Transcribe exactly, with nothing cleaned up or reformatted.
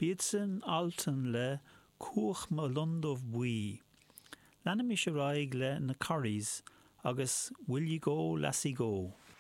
Bíodsan altan le cuach ma lundómh buí. Leanna mi se raig le na curries agus will you go, lassie go.